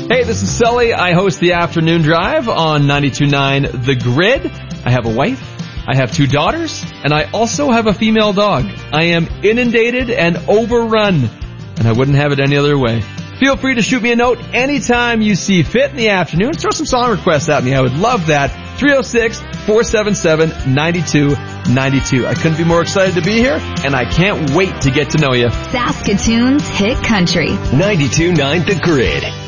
Hey, this is Sully. I host the Afternoon Drive on 92.9 The Grid. I have a wife, I have 2 daughters, and I also have a female dog. I am inundated and overrun, and I wouldn't have it any other way. Feel free to shoot me a note anytime you see fit in the afternoon. Throw some song requests at me. I would love that. 306-477-9292. I couldn't be more excited to be here, and I can't wait to get to know you. Saskatoon's Hit Country. 92.9 The Grid.